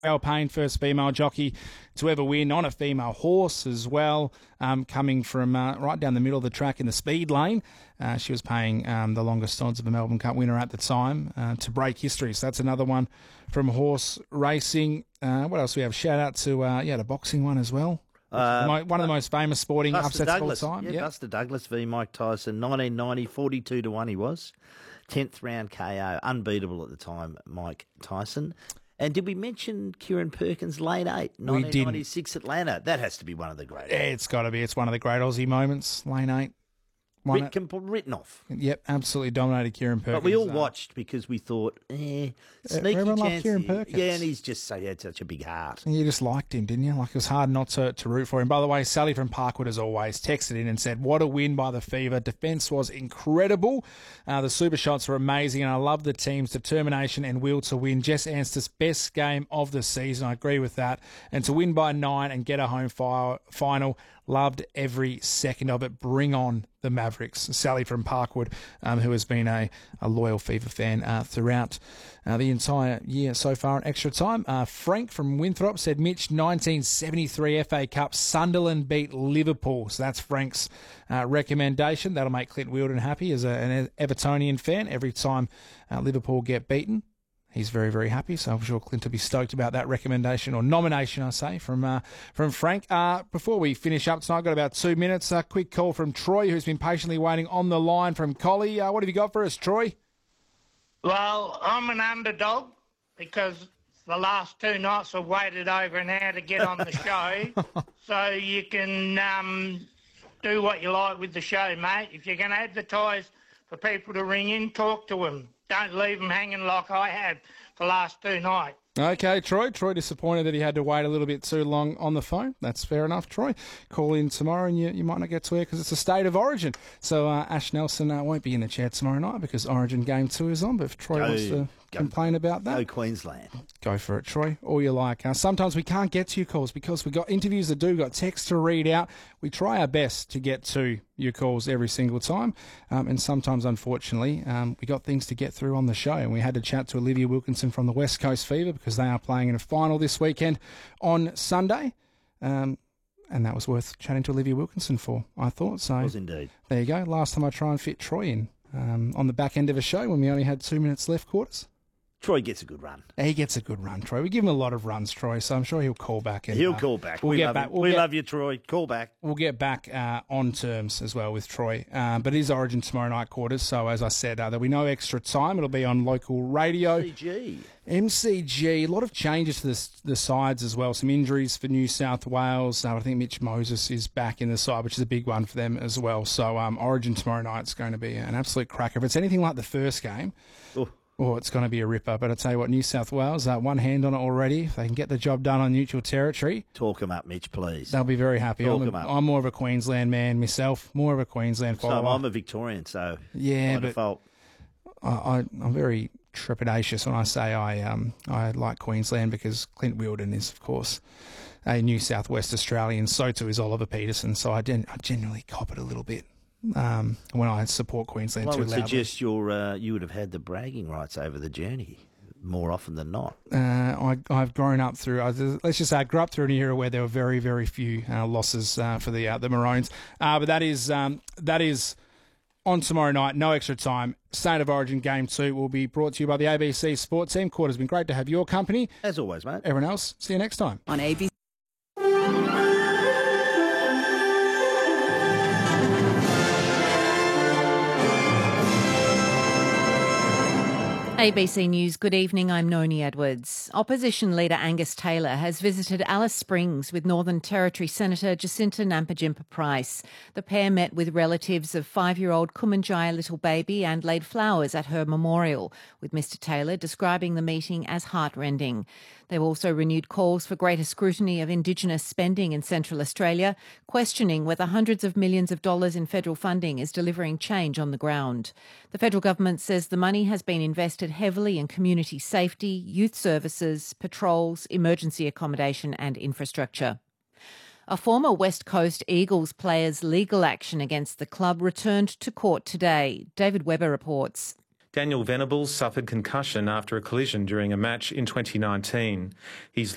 Rael Payne, first female jockey to ever win on a female horse as well, coming from right down the middle of the track in the speed lane. She was paying the longest odds of a Melbourne Cup winner at the time to break history. So that's another one from horse racing. What else do we have? Shout out to the boxing one as well. One of the most famous sporting Buster upsets Douglas. of all time. Yeah, Buster Douglas v Mike Tyson, 1990, 42-1 he was. 10th round KO, unbeatable at the time, Mike Tyson. And did we mention Kieran Perkins' late 8, 1996 Atlanta? That has to be one of the great. Yeah, it's got to be. It's one of the great Aussie moments. Lane 8. Written off. Yep, absolutely dominated Kieran Perkins. But we all watched because we thought, sneaky chance. Kieran Perkins. Yeah, and he's just he had such a big heart. And you just liked him, didn't you? Like, it was hard not to root for him. By the way, Sally from Parkwood, as always, texted in and said, what a win by the Fever. Defence was incredible. The super shots were amazing, and I love the team's determination and will to win. Jess Anster's best game of the season. I agree with that. And to win by 9 and get a home final, loved every second of it. Bring on the Mavericks. Sally from Parkwood, who has been a loyal Fever fan throughout the entire year so far in extra time. Frank from Winthrop said, Mitch, 1973 FA Cup, Sunderland beat Liverpool. So that's Frank's recommendation. That'll make Clint Wheeldon happy as an Evertonian fan every time Liverpool get beaten. He's very, very happy, so I'm sure Clint will be stoked about that recommendation, or nomination, I say, from Frank. Before we finish up tonight, I've got about 2 minutes. A quick call from Troy, who's been patiently waiting on the line from Collie. What have you got for us, Troy? Well, I'm an underdog because the last 2 nights I've waited over an hour to get on the show. So you can do what you like with the show, mate. If you're going to advertise for people to ring in, talk to them. Don't leave them hanging like I have the last 2 nights. Okay, Troy. Troy disappointed that he had to wait a little bit too long on the phone. That's fair enough, Troy. Call in tomorrow and you might not get to air because it's a state of origin. So Ash Nelson won't be in the chair tomorrow night because Origin Game 2 is on. But if Troy wants to complain about that, go Queensland. Go for it, Troy. All you like. Sometimes we can't get to your calls because we've got interviews to do, we've got texts to read out. We try our best to get to your calls every single time. And sometimes, unfortunately, we got things to get through on the show. And we had to chat to Olivia Wilkinson from the West Coast Fever because they are playing in a final this weekend on Sunday. And that was worth chatting to Olivia Wilkinson for, I thought. So, it was indeed. There you go. Last time I try and fit Troy in on the back end of a show when we only had 2 minutes left quarters. Troy gets a good run. He gets a good run, Troy. We give him a lot of runs, Troy, so I'm sure he'll call back. And, he'll call back. We love you, Troy. Call back. We'll get back on terms as well with Troy. But it is Origin tomorrow night quarters, so as I said, there'll be no extra time. It'll be on local radio. MCG. A lot of changes to the sides as well. Some injuries for New South Wales. I think Mitch Moses is back in the side, which is a big one for them as well. So Origin tomorrow night is going to be an absolute cracker. If it's anything like the first game... Oh, it's going to be a ripper. But I tell you what, New South Wales, one hand on it already. If they can get the job done on neutral territory. Talk them up, Mitch, please. They'll be very happy. I'm more of a Queensland man myself, more of a Queensland follower. So I'm a Victorian, so yeah, by default. I'm very trepidatious when I say I like Queensland because Clint Wheeldon is, of course, a New South West Australian. So too is Oliver Peterson. So I genuinely cop it a little bit. When I support Queensland too loudly. I would suggest you would have had the bragging rights over the journey more often than not. I've grown up through, let's just say I grew up through an era where there were very, very few losses for the Maroons. But that is on tomorrow night, no extra time. State of Origin Game 2 will be brought to you by the ABC Sport Team. Quarter's been great to have your company. As always, mate. Everyone else, see you next time. On ABC. ABC News, good evening, I'm Noni Edwards. Opposition leader Angus Taylor has visited Alice Springs with Northern Territory Senator Jacinta Nampijinpa Price. The pair met with relatives of 5-year-old Kumanjaya little baby and laid flowers at her memorial, with Mr Taylor describing the meeting as heartrending. They've also renewed calls for greater scrutiny of Indigenous spending in Central Australia, questioning whether hundreds of millions of dollars in federal funding is delivering change on the ground. The federal government says the money has been invested heavily in community safety, youth services, patrols, emergency accommodation and infrastructure. A former West Coast Eagles player's legal action against the club returned to court today. David Webber reports. Daniel Venables suffered concussion after a collision during a match in 2019. He's